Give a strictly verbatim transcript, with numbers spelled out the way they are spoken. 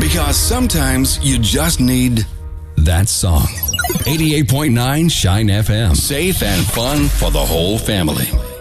Because sometimes you just need that song. eighty-eight point nine Shine F M. Safe and fun for the whole family.